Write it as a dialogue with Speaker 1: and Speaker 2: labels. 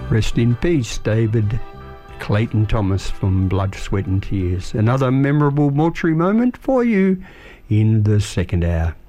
Speaker 1: Rest in peace, David Clayton Thomas from Blood, Sweat and Tears. Another memorable mortuary moment for you in the second hour.